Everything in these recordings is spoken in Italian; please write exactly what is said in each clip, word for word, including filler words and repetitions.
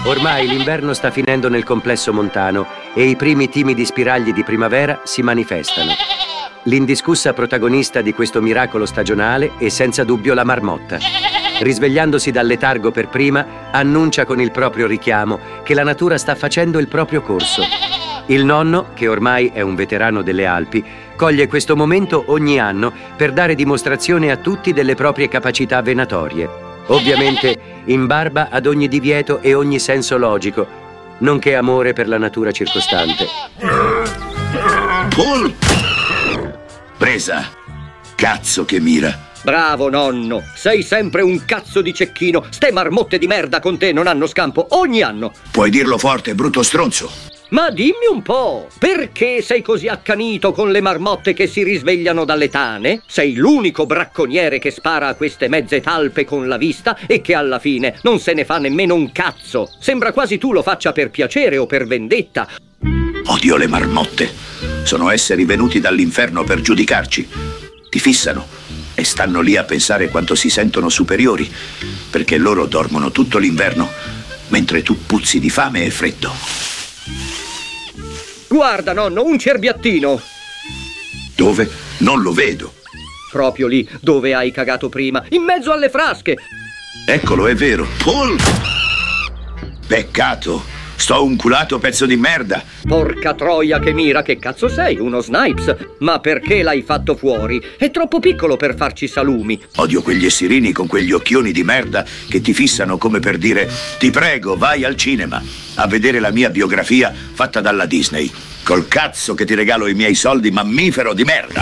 Ormai l'inverno sta finendo nel complesso montano e i primi timidi spiragli di primavera si manifestano. L'indiscussa protagonista di questo miracolo stagionale è senza dubbio la marmotta. Risvegliandosi dal letargo per prima, annuncia con il proprio richiamo che la natura sta facendo il proprio corso. Il nonno, che ormai è un veterano delle Alpi, coglie questo momento ogni anno per dare dimostrazione a tutti delle proprie capacità venatorie. Ovviamente in barba ad ogni divieto e ogni senso logico, nonché amore per la natura circostante. Paul! Presa! Cazzo che mira! Bravo nonno, sei sempre un cazzo di cecchino. Ste marmotte di merda con te non hanno scampo ogni anno. Puoi dirlo forte, brutto stronzo. Ma dimmi un po', perché sei così accanito con le marmotte che si risvegliano dalle tane? Sei l'unico bracconiere che spara a queste mezze talpe con la vista e che alla fine non se ne fa nemmeno un cazzo. Sembra quasi tu lo faccia per piacere o per vendetta. Odio le marmotte. Sono esseri venuti dall'inferno per giudicarci. Ti fissano e stanno lì a pensare quanto si sentono superiori, perché loro dormono tutto l'inverno, mentre tu puzzi di fame e freddo. Guarda, nonno, un cerbiattino. Dove? Non lo vedo. Proprio lì, dove hai cagato prima, in mezzo alle frasche. Eccolo, è vero. Paul! Peccato. Sto un culato pezzo di merda. Porca troia che mira, che cazzo sei? Uno Snipes? Ma perché l'hai fatto fuori? È troppo piccolo per farci salumi. Odio quegli essirini con quegli occhioni di merda che ti fissano come per dire: ti prego, vai al cinema a vedere la mia biografia fatta dalla Disney. Col cazzo che ti regalo i miei soldi, mammifero di merda.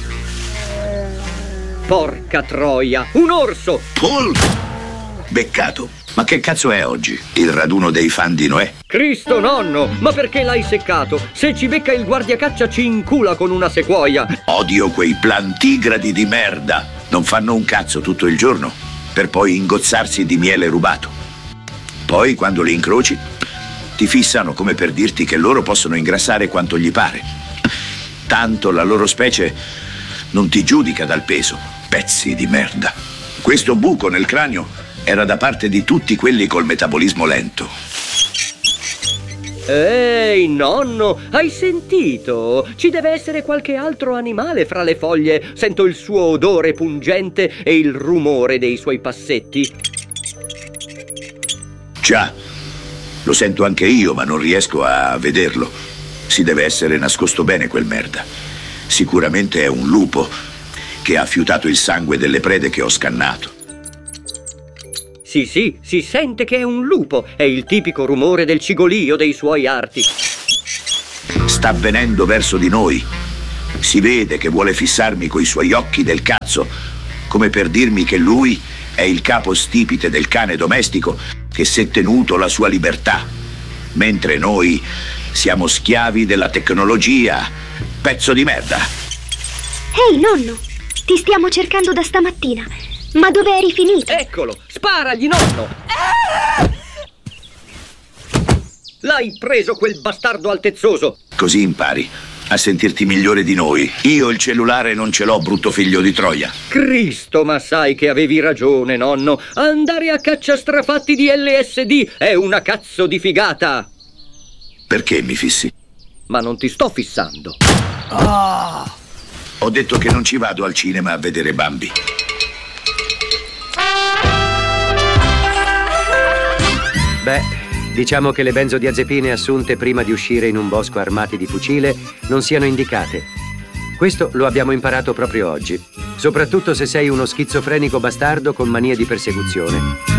Porca troia, un orso! Paul! Beccato. Ma che cazzo è oggi? Il raduno dei fan di Noè? Cristo nonno, ma perché l'hai seccato? Se ci becca il guardiacaccia ci incula con una sequoia. Odio quei plantigradi di merda. Non fanno un cazzo tutto il giorno, per poi ingozzarsi di miele rubato. Poi, quando li incroci, ti fissano come per dirti che loro possono ingrassare quanto gli pare. Tanto la loro specie non ti giudica dal peso. Pezzi di merda. Questo buco nel cranio era da parte di tutti quelli col metabolismo lento. Ehi, nonno, hai sentito? Ci deve essere qualche altro animale fra le foglie. Sento il suo odore pungente e il rumore dei suoi passetti. Già, lo sento anche io, ma non riesco a vederlo. Si deve essere nascosto bene quel merda. Sicuramente è un lupo che ha fiutato il sangue delle prede che ho scannato. Sì, sì, si sente che è un lupo. È il tipico rumore del cigolio dei suoi arti. Sta venendo verso di noi. Si vede che vuole fissarmi coi suoi occhi del cazzo, come per dirmi che lui è il capo stipite del cane domestico che si è tenuto la sua libertà, mentre noi siamo schiavi della tecnologia. Pezzo di merda. Ehi, nonno, ti stiamo cercando da stamattina. Ma dove eri finito? Eccolo, sparagli, nonno! L'hai preso quel bastardo altezzoso! Così impari a sentirti migliore di noi. Io il cellulare non ce l'ho, brutto figlio di Troia. Cristo, ma sai che avevi ragione, nonno. Andare a caccia strafatti di L S D è una cazzo di figata. Perché mi fissi? Ma non ti sto fissando. Oh. Ho detto che non ci vado al cinema a vedere Bambi. Beh, diciamo che le benzodiazepine assunte prima di uscire in un bosco armati di fucile non siano indicate. Questo lo abbiamo imparato proprio oggi, soprattutto se sei uno schizofrenico bastardo con manie di persecuzione.